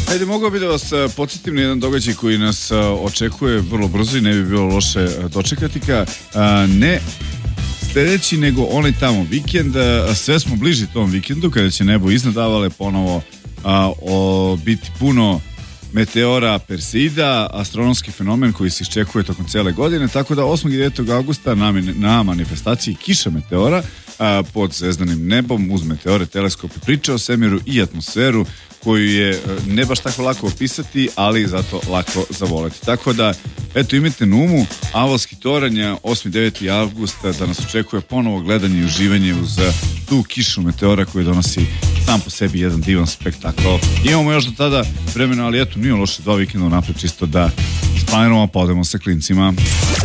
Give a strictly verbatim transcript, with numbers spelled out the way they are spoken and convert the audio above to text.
Ajde, mogao bi da vas podsjetim na jedan događaj koji nas očekuje vrlo brzo i ne bi bilo loše dočekati ka ne sljedeći nego onaj tamo vikend. Sve smo bliži tom vikendu kada će nebo iznad Avale ponovo a, o, biti puno meteora Perseida, astronomski fenomen koji se iščekuje tokom cijele godine, tako da osmog i devetog avgusta na, na manifestaciji kiša meteora a, pod zvezdanim nebom uz meteore, teleskope, priče o svemiru i atmosferu koju je ne baš tako lako opisati, ali zato lako zavoleti. Tako da, eto, imajte na umu Avalski toranj, osmi i deveti avgust, da nas očekuje ponovo gledanje i uživanje uz tu kišu meteora koji donosi sam po sebi jedan divan spektakl. Imamo još do tada vremena, ali eto, nije loše dva vikenda napred, čisto da splaniramo, pa odemo sa klincima.